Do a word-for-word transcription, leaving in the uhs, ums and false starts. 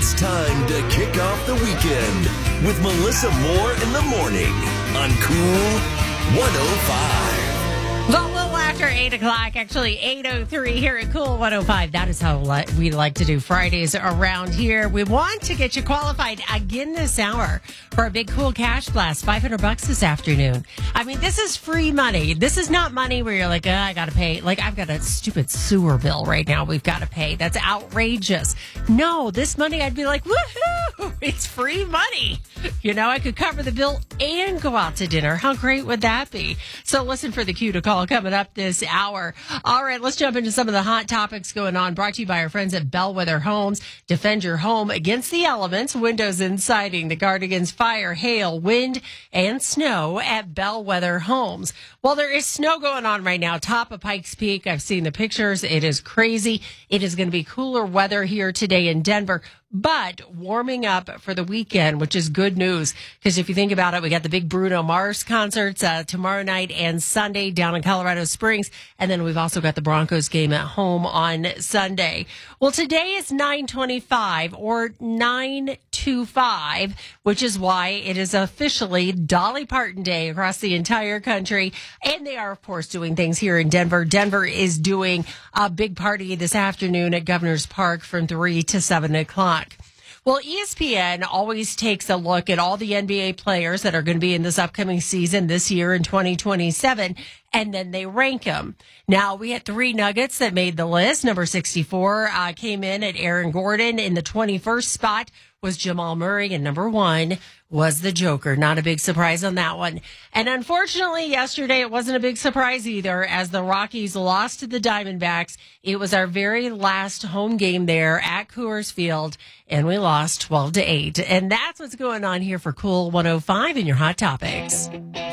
It's time to kick off the weekend with Melissa Moore in the morning on Cool one oh five. Well, a little after eight o'clock, actually eight oh three here at Cool one oh five. That is how we like to do Fridays around here. We want to get you qualified again this hour for a big Cool Cash Blast, five hundred bucks this afternoon. I mean, this is free money. This is not money where you're like, oh, I got to pay. Like, I've got a stupid sewer bill right now we've got to pay. That's outrageous. No, this money, I'd be like, woohoo, it's free money. You know, I could cover the bill and go out to dinner. How great would that be? So listen for the cue to call coming up this hour. All right, let's jump into some of the hot topics going on. Brought to you by our friends at Bellwether Homes. Defend your home against the elements, windows and siding, the guard against fire, hail, wind, and snow at Bellwether Homes. Well, there is snow going on right now, top of Pikes Peak. I've seen the pictures. It is crazy. It is going to be cooler weather here today in Denver, but warming up for the weekend, which is good news. Because if you think about it, we got the big Bruno Mars concerts uh, tomorrow night and Sunday down in Colorado Springs. And then we've also got the Broncos game at home on Sunday. Well, today is nine twenty-five or nine twenty-five, which is why it is officially Dolly Parton Day across the entire country. And they are, of course, doing things here in Denver. Denver is doing a big party this afternoon at Governor's Park from three to seven o'clock. Well, E S P N always takes a look at all the N B A players that are going to be in this upcoming season this year in twenty twenty-seven, and then they rank them. Now, we had three Nuggets that made the list. Number sixty-four uh, came in at Aaron Gordon. In the twenty-first spot was Jamal Murray, and number one was the Joker. Not a big surprise on that one. And unfortunately, yesterday, it wasn't a big surprise either, as the Rockies lost to the Diamondbacks. It was our very last home game there at Coors Field, and we lost twelve to eight. And that's what's going on here for Cool one oh five in your Hot Topics.